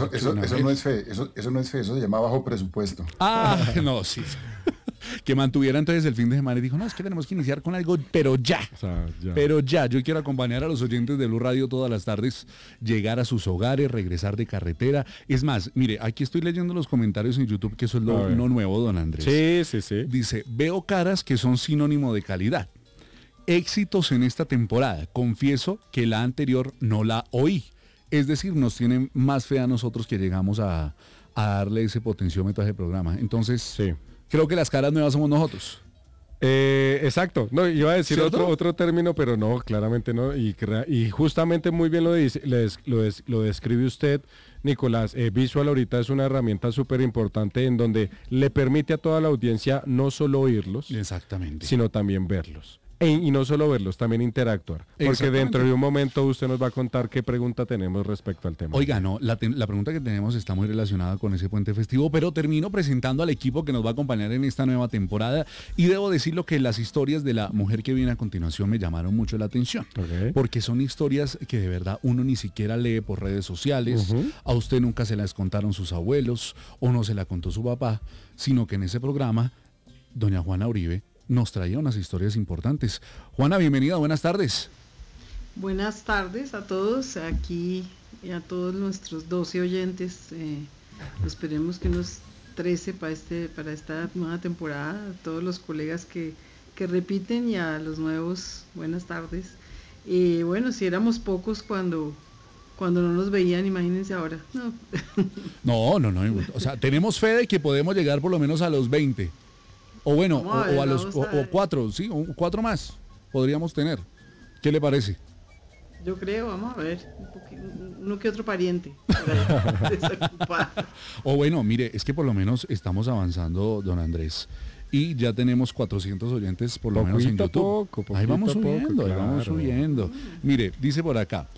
Eso no es fe, eso no es fe, eso se llama bajo presupuesto. No, sí. Que mantuviera entonces el fin de semana y dijo, no, es que tenemos que iniciar con algo, pero ya. O sea, ya. Pero ya, yo quiero acompañar a los oyentes de Blue Radio todas las tardes, llegar a sus hogares, regresar de carretera. Es más, mire, aquí estoy leyendo los comentarios en YouTube, que eso es lo nuevo, don Andrés. Sí. Dice, veo caras que son sinónimo de calidad. Éxitos en esta temporada. Confieso que la anterior no la oí. Es decir, nos tienen más fe a nosotros que llegamos a darle ese potenciómetro a ese programa. Entonces, sí. Creo que las caras nuevas somos nosotros. Exacto. No, iba a decir otro término, pero no, claramente no. Y justamente muy bien lo describe usted, Nicolás. Visual ahorita es una herramienta súper importante en donde le permite a toda la audiencia no solo oírlos, exactamente, sino también verlos. Y no solo verlos, también interactuar. Porque dentro de un momento usted nos va a contar qué pregunta tenemos respecto al tema. Oiga, no, la pregunta que tenemos está muy relacionada con ese puente festivo, pero termino presentando al equipo que nos va a acompañar en esta nueva temporada. Y debo decirlo que las historias de la mujer que viene a continuación me llamaron mucho la atención. Okay. Porque son historias que de verdad uno ni siquiera lee por redes sociales. A usted nunca se las contaron sus abuelos o no se la contó su papá, sino que en ese programa, doña Juana Uribe nos traía unas historias importantes. Juana, bienvenida, buenas tardes. Buenas tardes a todos, aquí y a todos nuestros 12 oyentes. Esperemos que unos 13 para esta nueva temporada, a todos los colegas que repiten y a los nuevos, buenas tardes. Bueno, si éramos pocos cuando no nos veían, imagínense ahora. No. O sea, tenemos fe de que podemos llegar por lo menos a los 20. O bueno, o 4, sí, o 4 más podríamos tener. ¿Qué le parece? Yo creo, vamos a ver, uno que otro pariente. O bueno, mire, es que por lo menos estamos avanzando, don Andrés. Y ya tenemos 400 oyentes por lo menos en YouTube. Ahí vamos subiendo. Mire, dice por acá.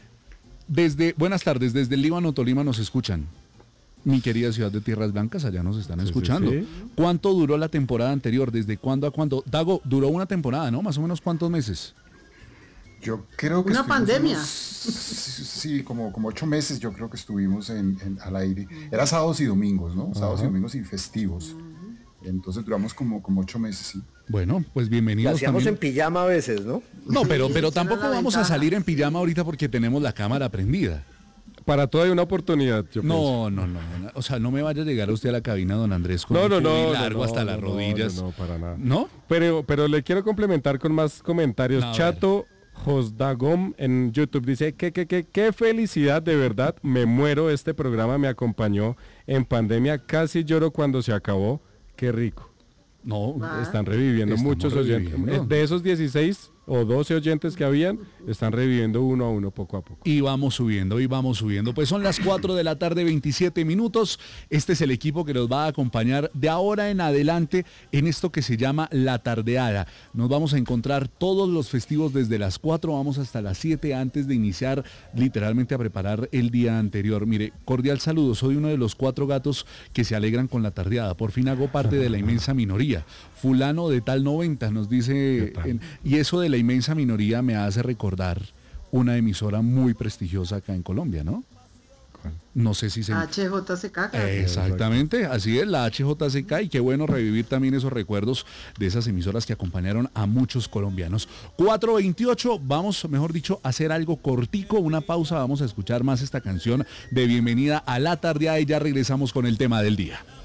Buenas tardes, desde el Líbano, Tolima nos escuchan. Mi querida ciudad de Tierras Blancas, allá nos están escuchando. Sí. ¿Cuánto duró la temporada anterior? ¿Desde cuándo a cuándo? Dago, duró una temporada, ¿no? Más o menos, ¿cuántos meses? Yo creo que una pandemia. Sí, como 8 meses yo creo que estuvimos al aire. Era sábados y domingos, ¿no? Sábados y domingos y festivos. Entonces duramos como 8 meses, sí. Bueno, pues bienvenidos. Lo hacíamos también en pijama a veces, ¿no? No, pero tampoco vamos a salir en pijama ahorita porque tenemos la cámara prendida. Para todo hay una oportunidad. No. O sea, no me vaya a llegar usted a la cabina, don Andrés, con un largo hasta las rodillas. No, para nada. ¿No? Pero le quiero complementar con más comentarios. Chato Josdagom en YouTube dice qué felicidad, de verdad, me muero, este programa me acompañó en pandemia, casi lloro cuando se acabó, qué rico. No, están reviviendo muchos oyentes. De esos 16 o 12 oyentes que habían, están reviviendo uno a uno poco a poco. Y vamos subiendo. Pues son las 4 de la tarde, 27 minutos. Este es el equipo que nos va a acompañar de ahora en adelante en esto que se llama La Tardeada. Nos vamos a encontrar todos los festivos desde las 4, vamos hasta las 7 antes de iniciar literalmente a preparar el día anterior. Mire, cordial saludo, soy uno de los 4 gatos que se alegran con la tardeada. Por fin hago parte de la inmensa minoría. Fulano de tal 90 nos dice, y eso de la inmensa minoría me hace recordar una emisora muy prestigiosa acá en Colombia, ¿no? No sé si se... HJCK. Exactamente, así es, la HJCK, y qué bueno revivir también esos recuerdos de esas emisoras que acompañaron a muchos colombianos. 4:28, vamos, mejor dicho, a hacer algo cortico, una pausa, vamos a escuchar más esta canción de bienvenida a la tardeada y ya regresamos con el tema del día.